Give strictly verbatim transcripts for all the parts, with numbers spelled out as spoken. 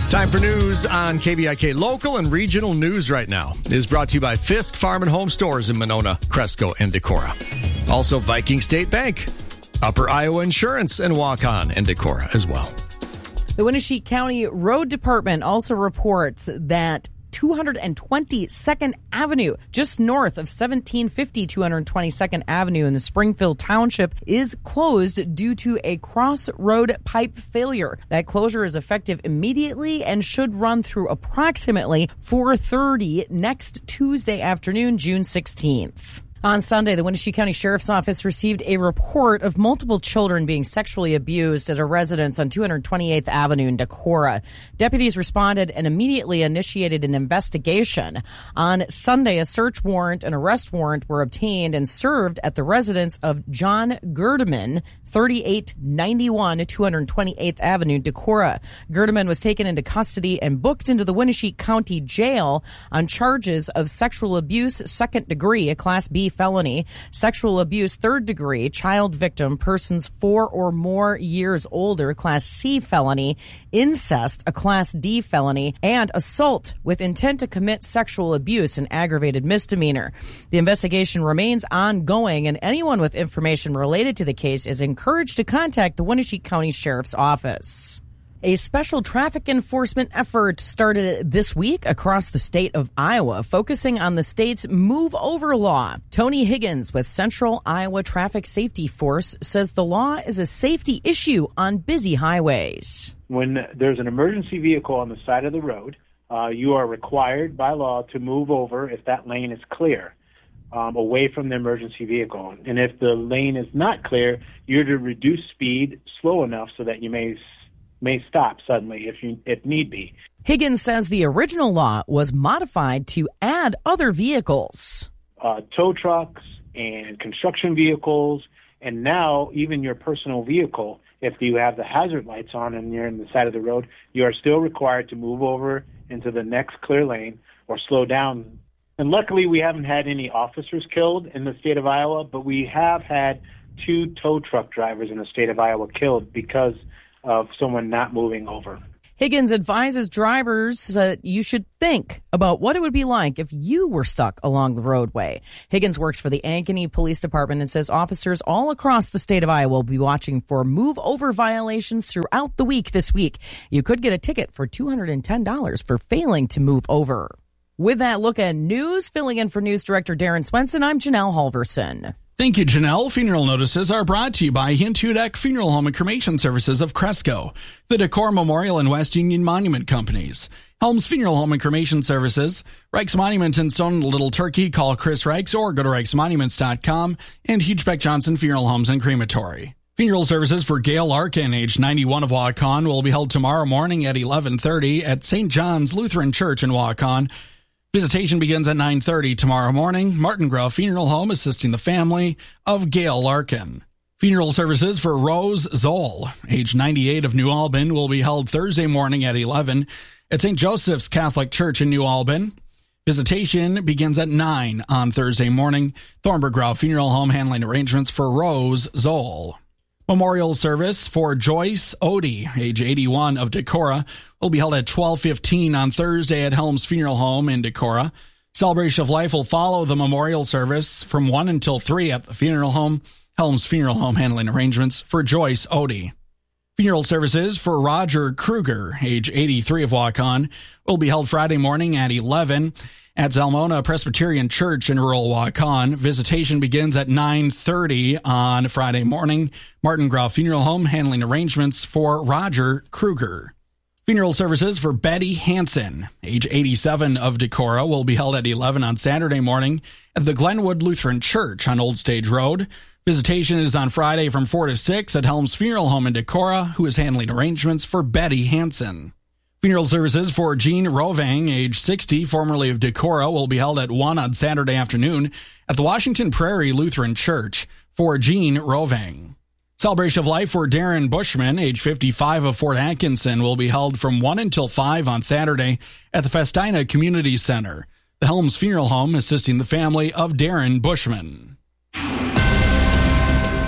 Time for news on K V I K. Local and regional news right now is brought to you by Fisk Farm and Home Stores in Monona, Cresco, and Decorah. Also, Viking State Bank, Upper Iowa Insurance, and Waukon and Decorah as well. The Winneshiek County Road Department also reports that two hundred twenty-second Avenue, just north of seventeen fifty two hundred twenty-second Avenue in the Springfield Township, is closed due to a crossroad pipe failure. That closure is effective immediately and should run through approximately four thirty next Tuesday afternoon, June sixteenth. On Sunday, the Winneshiek County Sheriff's Office received a report of multiple children being sexually abused at a residence on two hundred twenty-eighth Avenue in Decorah. Deputies responded and immediately initiated an investigation. On Sunday, a search warrant and arrest warrant were obtained and served at the residence of John Gerdeman, thirty-eight ninety-one two hundred twenty-eighth Avenue, Decorah. Gerdeman was taken into custody and booked into the Winneshiek County Jail on charges of sexual abuse, second degree, a Class B felony, sexual abuse, third degree, child victim, persons four or more years older, Class C felony, incest, a Class D felony, and assault with intent to commit sexual abuse, an aggravated misdemeanor. The investigation remains ongoing, and anyone with information related to the case is encouraged to contact the Winneshiek County Sheriff's Office. A special traffic enforcement effort started this week across the state of Iowa, focusing on the state's Move Over law. Tony Higgins with Central Iowa Traffic Safety Force says the law is a safety issue on busy highways. When there's an emergency vehicle on the side of the road, uh, you are required by law to move over if that lane is clear, um, away from the emergency vehicle. And if the lane is not clear, you're to reduce speed slow enough so that you may may stop suddenly if you if need be. Higgins says the original law was modified to add other vehicles. Uh, tow trucks and construction vehicles, and now even your personal vehicle, if you have the hazard lights on and you're on the side of the road, you are still required to move over into the next clear lane or slow down. And luckily we haven't had any officers killed in the state of Iowa, but we have had two tow truck drivers in the state of Iowa killed because of someone not moving over. Higgins advises drivers that you should think about what it would be like if you were stuck along the roadway. Higgins works for the Ankeny Police Department and says officers all across the state of Iowa will be watching for move-over violations throughout the week this week. You could get a ticket for two hundred ten dollars for failing to move over. With that look at news, filling in for News Director Darren Swenson, I'm Janelle Halverson. Thank you, Janelle. Funeral notices are brought to you by Hintudek Funeral Home and Cremation Services of Cresco, the Decorah Memorial and West Union Monument Companies, Helms Funeral Home and Cremation Services, Reichs Monument in Stone Little Turkey. Call Chris Reichs or go to reichs monuments dot com, and Hugebeck Johnson Funeral Homes and Crematory. Funeral services for Gail Larkin, age ninety-one, of Waukon, will be held tomorrow morning at eleven thirty at Saint John's Lutheran Church in Waukon. Visitation begins at nine thirty tomorrow morning. Martin Grove Funeral Home assisting the family of Gail Larkin. Funeral services for Rose Zoll, age ninety-eight, of New Albin, will be held Thursday morning at eleven at Saint Joseph's Catholic Church in New Albin. Visitation begins at nine on Thursday morning. Thornburg Grove Funeral Home handling arrangements for Rose Zoll. Memorial service for Joyce Odie, age eighty-one, of Decorah, will be held at twelve fifteen on Thursday at Helms Funeral Home in Decorah. Celebration of Life will follow the memorial service from one until three at the funeral home. Helms Funeral Home handling arrangements for Joyce Odie. Funeral services for Roger Kruger, age eighty-three, of Waukon, will be held Friday morning at eleven at Zalmona Presbyterian Church in rural Waukon. Visitation begins at nine thirty on Friday morning. Martin Grove Funeral Home handling arrangements for Roger Kruger. Funeral services for Betty Hansen, age eighty-seven, of Decorah, will be held at eleven on Saturday morning at the Glenwood Lutheran Church on Old Stage Road. Visitation is on Friday from four to six at Helms Funeral Home in Decorah, who is handling arrangements for Betty Hansen. Funeral services for Jean Rovang, age sixty, formerly of Decorah, will be held at one on Saturday afternoon at the Washington Prairie Lutheran Church for Jean Rovang. Celebration of Life for Darren Bushman, age fifty-five, of Fort Atkinson, will be held from one until five on Saturday at the Festina Community Center. The Helms Funeral Home assisting the family of Darren Bushman. I'm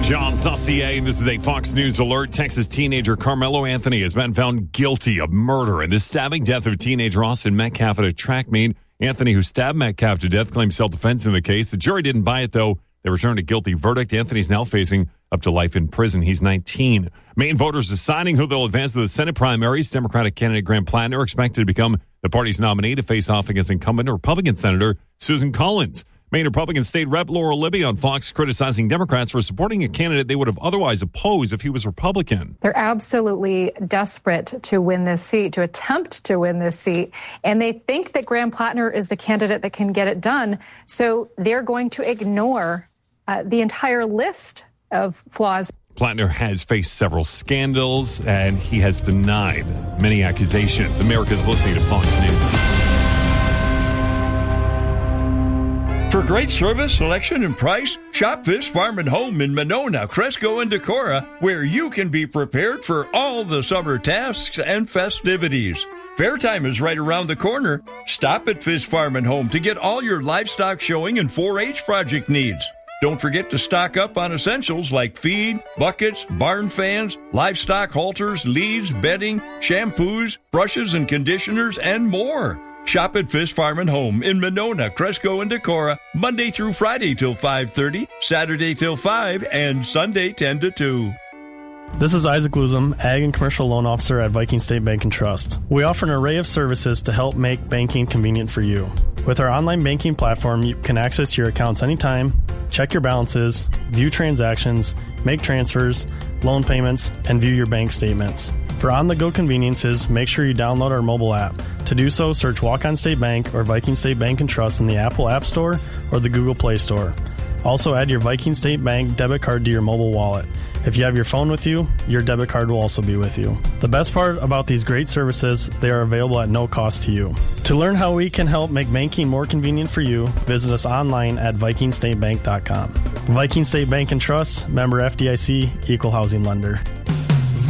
John Saucier, and this is a Fox News alert. Texas teenager Carmelo Anthony has been found guilty of murder in the stabbing death of teenager Austin Metcalf at a track meet. Anthony, who stabbed Metcalf to death, claims self-defense in the case. The jury didn't buy it, though. They returned a guilty verdict. Anthony's now facing up to life in prison. He's nineteen. Maine voters deciding who they'll advance to the Senate primaries. Democratic candidate Graham Plattner expected to become the party's nominee to face off against incumbent Republican Senator Susan Collins. Maine Republican State Rep Laura Libby on Fox criticizing Democrats for supporting a candidate they would have otherwise opposed if he was Republican. They're absolutely desperate to win this seat, to attempt to win this seat, and they think that Graham Plattner is the candidate that can get it done, so they're going to ignore uh, the entire list of flaws. Plattner has faced several scandals, and he has denied many accusations. America's listening to Fox News. For great service, selection, and price, shop Fisk Farm and Home in Monona, Cresco, and Decorah, where you can be prepared for all the summer tasks and festivities. Fair time is right around the corner. Stop at Fisk Farm and Home to get all your livestock showing and four H project needs. Don't forget to stock up on essentials like feed, buckets, barn fans, livestock halters, leads, bedding, shampoos, brushes and conditioners, and more. Shop at Fisk Farm and Home in Monona, Cresco, and Decorah, Monday through Friday till five thirty, Saturday till five, and Sunday ten to two. This is Isaac Luzum, Ag and Commercial Loan Officer at Viking State Bank and Trust. We offer an array of services to help make banking convenient for you. With our online banking platform, you can access your accounts anytime, check your balances, view transactions, make transfers, loan payments, and view your bank statements. For on-the-go conveniences, make sure you download our mobile app. To do so, search Walk-On State Bank or Viking State Bank and Trust in the Apple App Store or the Google Play Store. Also, add your Viking State Bank debit card to your mobile wallet. If you have your phone with you, your debit card will also be with you. The best part about these great services, they are available at no cost to you. To learn how we can help make banking more convenient for you, visit us online at viking state bank dot com. Viking State Bank and Trust, member F D I C, equal housing lender.